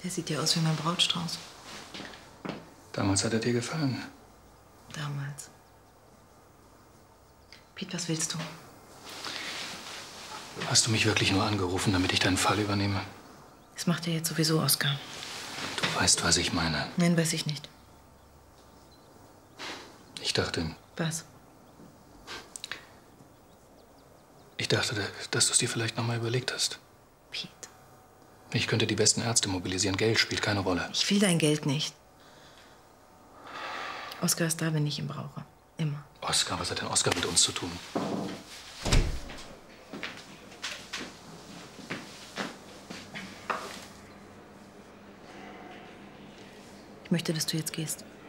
Der sieht ja aus wie mein Brautstrauß. Damals hat er dir gefallen. Damals. Piet, was willst du? Hast du mich wirklich nur angerufen, damit ich deinen Fall übernehme? Das macht er jetzt sowieso, Oskar. Du weißt, was ich meine. Nein, weiß ich nicht. Ich dachte... Was? Ich dachte, dass du es dir vielleicht noch mal überlegt hast. Piet. Ich könnte die besten Ärzte mobilisieren. Geld spielt keine Rolle. Ich will dein Geld nicht. Oskar ist da, wenn ich ihn brauche. Immer. Oskar, was hat denn Oskar mit uns zu tun? Ich möchte, dass du jetzt gehst.